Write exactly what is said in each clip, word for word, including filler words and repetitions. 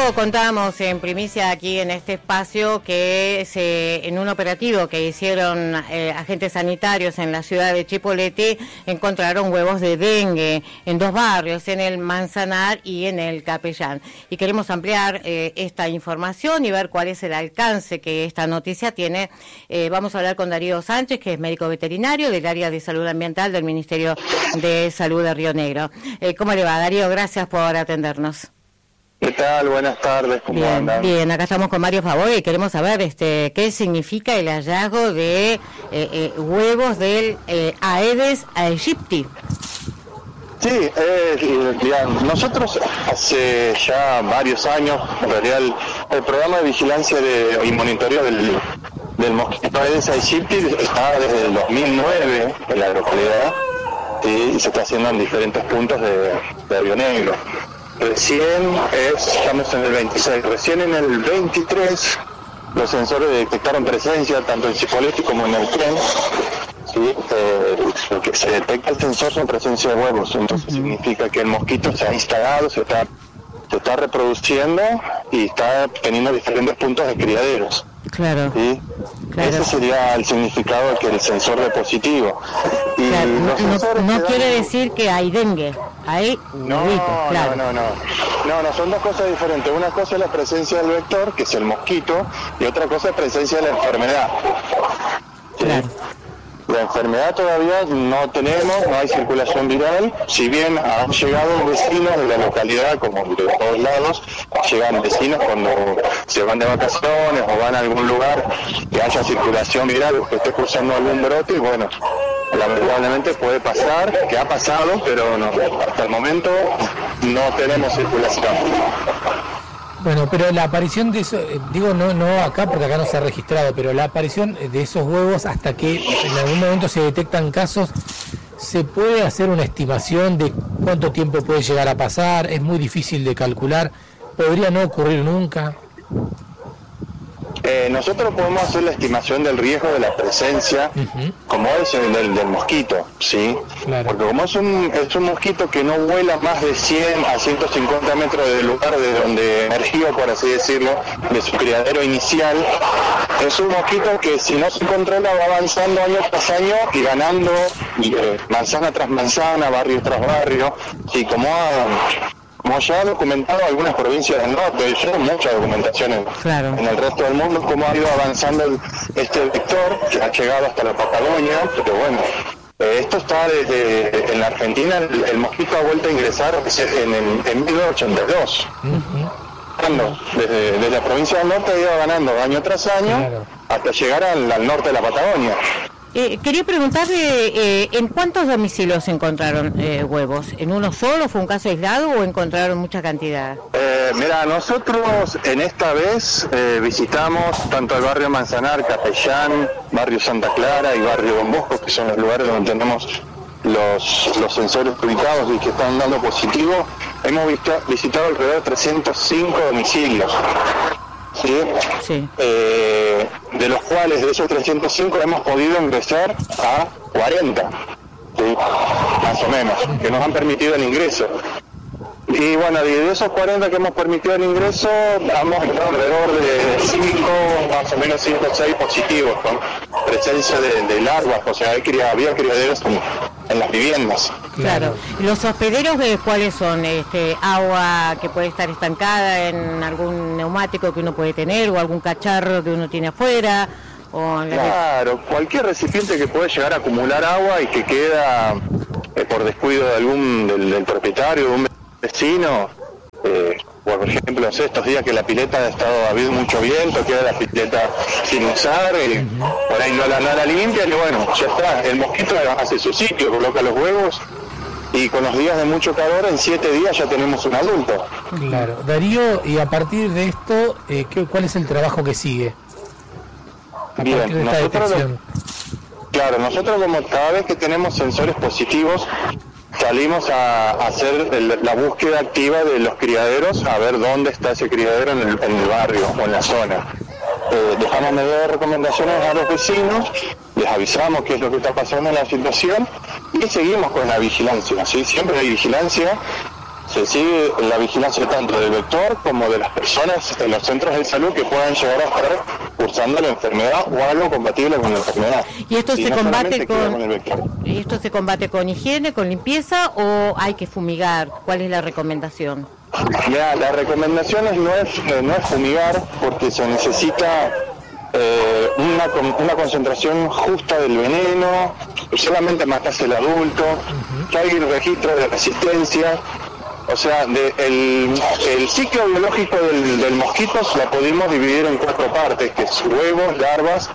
contamos en primicia aquí en este espacio que se, en un operativo que hicieron eh, agentes sanitarios en la ciudad de Chipolete encontraron huevos de dengue en dos barrios, en el Manzanar y en el Capellán. Y queremos ampliar eh, esta información y ver cuál es el alcance que esta noticia tiene. Eh, vamos a hablar con Darío Sánchez, que es médico veterinario del área de salud ambiental del Ministerio de Salud de Río Negro. Eh, ¿Cómo le va, Darío? Gracias por atendernos. ¿Qué tal? Buenas tardes, ¿cómo bien, andan? Bien, acá estamos con Mario Favor y queremos saber este qué significa el hallazgo de eh, eh, huevos del eh, Aedes aegypti. Sí, eh, bien, nosotros hace ya varios años, en realidad el, el programa de vigilancia de, y monitoreo del, del mosquito Aedes aegypti está desde el dos mil nueve en la localidad, ¿sí? Y se está haciendo en diferentes puntos de, de Río Negro. Recién es, estamos en el veintiséis, recién en el veintitrés los sensores detectaron presencia tanto en Chipolete como en Neuquén. Sí, eh, lo que se detecta el sensor son presencia de huevos, entonces uh-huh. significa que el mosquito se ha instalado, se está, se está reproduciendo y está teniendo diferentes puntos de criaderos. Claro. ¿Sí? Claro. Ese sería el significado de que el sensor de positivo. Y claro. No, no, no quiere dan... decir que hay dengue, hay no, huevitos, claro. no, no, no, no, no, son dos cosas diferentes. Una cosa es la presencia del vector, que es el mosquito, y otra cosa es presencia de la enfermedad. ¿Sí? Claro. La enfermedad todavía no tenemos, no hay circulación viral, si bien han llegado vecinos de la localidad, como de todos lados, llegan vecinos cuando se van de vacaciones o van a algún lugar que haya circulación viral o que esté cruzando algún brote, y bueno, lamentablemente puede pasar, que ha pasado, pero no, hasta el momento no tenemos circulación. Bueno, pero la aparición de eso, digo no no acá porque acá no se ha registrado, pero la aparición de esos huevos hasta que en algún momento se detectan casos, ¿se puede hacer una estimación de cuánto tiempo puede llegar a pasar? Es muy difícil de calcular, podría no ocurrir nunca. Eh, nosotros podemos hacer la estimación del riesgo de la presencia, uh-huh. como es el del, del mosquito, ¿sí? Claro. Porque como es un, es un mosquito que no vuela más de cien a ciento cincuenta metros del lugar de donde emergió, por así decirlo, de su criadero inicial, es un mosquito que si no se controla va avanzando año tras año y ganando eh, manzana tras manzana, barrio tras barrio, y como ha... Como ya ha documentado algunas provincias del norte, y hay mucha documentación en, claro. en el resto del mundo, cómo ha ido avanzando el, este vector, que ha llegado hasta la Patagonia, pero bueno, eh, esto está desde en la Argentina, el, el mosquito ha vuelto a ingresar en, en, en mil novecientos ochenta y dos. Uh-huh. Desde, desde la provincia del norte ha ido ganando año tras año, claro. hasta llegar al, al norte de la Patagonia. Eh, quería preguntarle, eh, ¿en cuántos domicilios encontraron eh, huevos? ¿En uno solo? ¿Fue un caso aislado o encontraron mucha cantidad? Eh, mira, nosotros en esta vez eh, visitamos tanto el barrio Manzanar, Capellán, barrio Santa Clara y barrio Don Bosco, que son los lugares donde tenemos los, los sensores ubicados y que están dando positivo. Hemos vista, visitado alrededor de trescientos cinco domicilios. ¿Sí? Sí. Eh, de los cuales de esos trescientos cinco hemos podido ingresar a cuarenta, ¿sí? Más o menos, que nos han permitido el ingreso. Y bueno, de esos cuarenta que hemos permitido el ingreso, hemos alrededor de cinco, más o menos cinco o seis positivos, con presencia de, de larvas, o sea, había criaderos en, en las viviendas. Claro. ¿Los hospederos de cuáles son? Este, ¿Agua que puede estar estancada en algún neumático que uno puede tener o algún cacharro que uno tiene afuera? O en la... Claro, cualquier recipiente que puede llegar a acumular agua y que queda eh, por descuido de algún del, del propietario, de un vecino, eh, por ejemplo, estos días que la pileta ha estado, ha habido mucho viento, queda la pileta sin usar, y por ahí no la, no la limpia, y bueno, ya está, el mosquito hace su sitio, coloca los huevos, y con los días de mucho calor, en siete días ya tenemos un adulto. Claro, Darío, y a partir de esto, eh, ¿qué, ¿cuál es el trabajo que sigue? A Bien, partir de esta nosotros, detección. Claro, nosotros como cada vez que tenemos sensores positivos, salimos a, a hacer el, la búsqueda activa de los criaderos, a ver dónde está ese criadero en el, en el barrio o en la zona. Eh, dejamos medidas de recomendaciones a los vecinos, les avisamos qué es lo que está pasando en la situación y seguimos con la vigilancia, ¿sí? Siempre hay vigilancia se sigue la vigilancia tanto del vector como de las personas en los centros de salud que puedan llegar a estar cursando la enfermedad o algo compatible con la enfermedad. ¿Y esto y se no combate con, con el vector. ¿Y esto se combate con higiene, con limpieza o hay que fumigar? ¿Cuál es la recomendación? Ya, la recomendación es no es, eh, no es fumigar porque se necesita eh, una, una concentración justa del veneno, solamente matase el adulto, uh-huh. que hay un registro de resistencia. O sea, de, el, el ciclo biológico del, del mosquito la pudimos dividir en cuatro partes, que es huevos, larvas,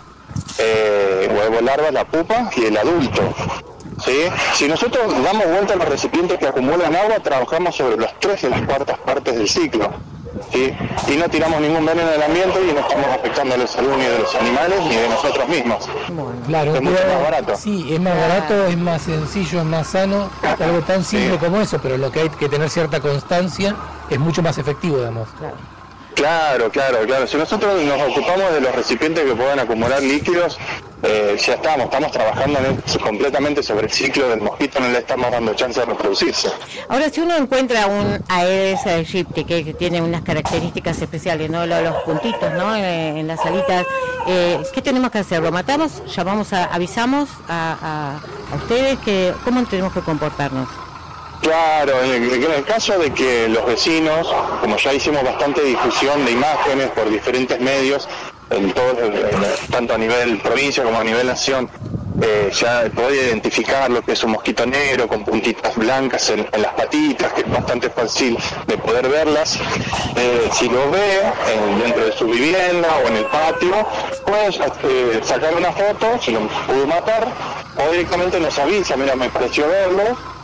eh, huevos, larvas, la pupa y el adulto. ¿Sí? Si nosotros damos vuelta a los recipientes que acumulan agua, trabajamos sobre las tres de las cuartas partes del ciclo. ¿Sí? Y no tiramos ningún veneno en el ambiente y no estamos afectando a la salud ni de los animales ni de nosotros mismos. Claro, es mucho más barato. Sí, es más barato, es más sencillo, es más sano, algo tan simple sí. como eso, pero lo que hay que tener cierta constancia es mucho más efectivo, digamos. Claro. Claro, claro, claro. Si nosotros nos ocupamos de los recipientes que puedan acumular líquidos, eh, ya estamos, estamos trabajando en el, completamente sobre el ciclo del mosquito, no le estamos dando chance de reproducirse. Ahora, si uno encuentra un Aedes aegypti que, que tiene unas características especiales, ¿no? Los, los puntitos, ¿no? En, en las alitas, eh, ¿qué tenemos que hacer? ¿Lo matamos? ¿Llamamos, a, avisamos a, a, a ustedes? Que, ¿Cómo tenemos que comportarnos? Claro, en el, en el caso de que los vecinos, como ya hicimos bastante difusión de imágenes por diferentes medios, en todo, en, tanto a nivel provincia como a nivel nación, eh, ya podía identificar lo que es un mosquito negro con puntitas blancas en, en las patitas, que es bastante fácil de poder verlas. Eh, si lo ve eh, dentro de su vivienda o en el patio, puede eh, sacar una foto, si lo pudo matar, o directamente nos avisa, mira, me pareció verlo.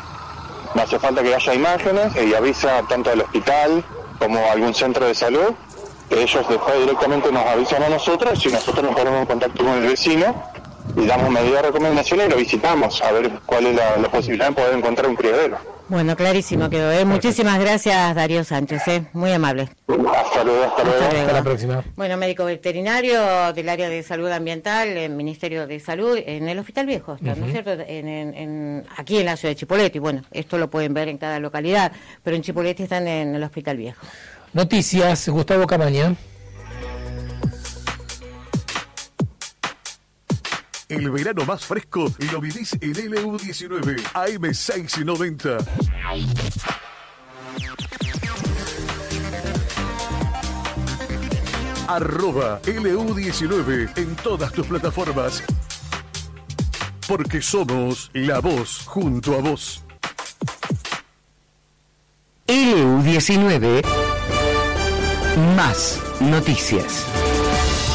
No hace falta que haya imágenes y avisa tanto al hospital como a algún centro de salud, que ellos después directamente nos avisan a nosotros y nosotros nos ponemos en contacto con el vecino y damos medidas de recomendación y lo visitamos a ver cuál es la, la posibilidad de poder encontrar un criadero. Bueno, clarísimo quedó. ¿eh? Muchísimas gracias, Darío Sánchez. ¿eh? Muy amable. Hasta luego, hasta luego. Hasta luego. Hasta la próxima. Bueno, médico veterinario del área de salud ambiental, el Ministerio de Salud, en el Hospital Viejo, está, uh-huh. ¿no es cierto? En, en, en, aquí en la ciudad de Chipoleti. Bueno, esto lo pueden ver en cada localidad, pero en Chipoleti están en el Hospital Viejo. Noticias, Gustavo Camaña. El verano más fresco lo vivís en L U diecinueve, A M seiscientos noventa. Arroba L U diecinueve en todas tus plataformas. Porque somos la voz junto a vos. L U diecinueve, más noticias.